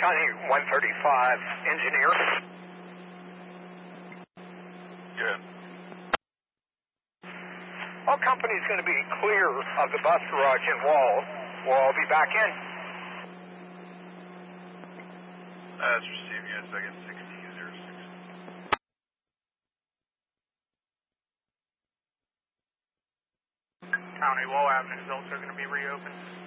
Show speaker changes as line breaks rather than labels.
County 135 engineer.
Good.
All company's going to be clear of the bus garage and wall. We'll all be back in.
That's receiving at second 1606.
County Wall Avenue is also going to be reopened.